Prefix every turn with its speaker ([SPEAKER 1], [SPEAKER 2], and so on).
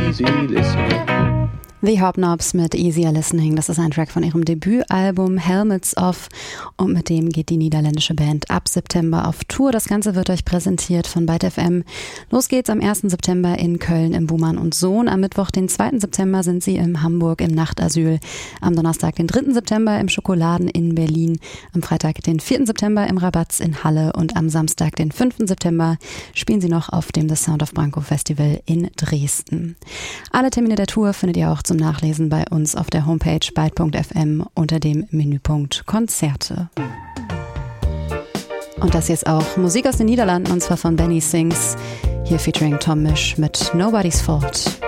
[SPEAKER 1] Easy Listening.
[SPEAKER 2] The Hobnobs mit Easier Listening, das ist ein Track von ihrem Debütalbum Helmets Off und mit dem geht die niederländische Band ab September auf Tour. Das Ganze wird euch präsentiert von Byte FM. Los geht's am 1. September in Köln im Buhmann und Sohn. Am Mittwoch, den 2. September sind sie in Hamburg im Nachtasyl. Am Donnerstag, den 3. September im Schokoladen in Berlin. Am Freitag, den 4. September im Rabatz in Halle und am Samstag, den 5. September spielen sie noch auf dem The Sound of Branko Festival in Dresden. Alle Termine der Tour findet ihr auch zum Nachlesen bei uns auf der Homepage byte.fm unter dem Menüpunkt Konzerte. Und das hier ist auch Musik aus den Niederlanden und zwar von Benny Sings, hier featuring Tom Misch mit Nobody's Fault.